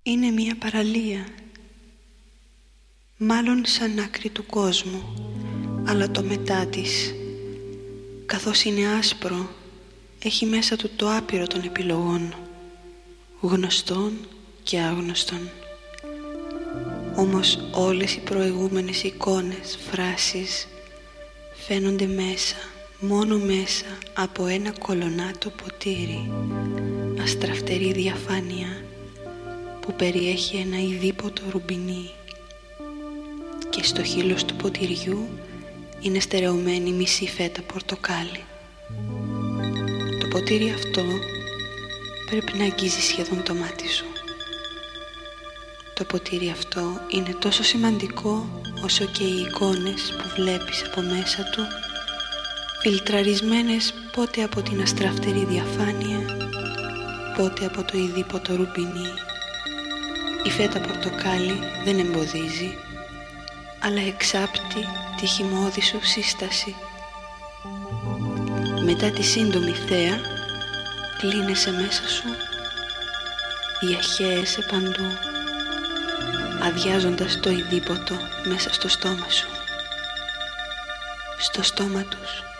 Είναι μια παραλία, μάλλον σαν άκρη του κόσμου, αλλά το μετά της, καθώς είναι άσπρο, έχει μέσα του το άπειρο των επιλογών, γνωστών και άγνωστων. Όμως όλες οι προηγούμενες εικόνες, φράσεις φαίνονται μέσα, μόνο μέσα από ένα κολονάτο ποτήρι, αστραφτερή διαφάνεια που περιέχει ένα ειδίποτο ρουμπινί, και στο χείλος του ποτηριού είναι στερεωμένη μισή φέτα πορτοκάλι. Το ποτήρι αυτό πρέπει να αγγίζει σχεδόν το μάτι σου. Το ποτήρι αυτό είναι τόσο σημαντικό όσο και οι εικόνες που βλέπεις από μέσα του, φιλτραρισμένες πότε από την αστραφτερή διαφάνεια, πότε από το ειδίποτο ρουμπινί. Η φέτα πορτοκάλι δεν εμποδίζει, αλλά εξάπτει τη χυμώδη σου σύσταση. Μετά τη σύντομη θέα, κλείνεσαι μέσα σου, διαχέεσαι παντού, αδειάζοντας το ειδίποτο μέσα στο στόμα σου. Στο στόμα τους